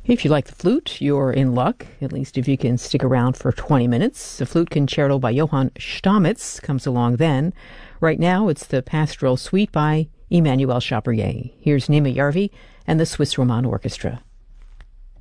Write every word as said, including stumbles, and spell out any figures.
If you like the flute, you're in luck, at least if you can stick around for twenty minutes. The Flute Concerto by Johann Stamitz comes along then. Right now, it's the Pastoral Suite by Emmanuel Chabrier. Here's Nima Yarvi and the Swiss Roman Orchestra.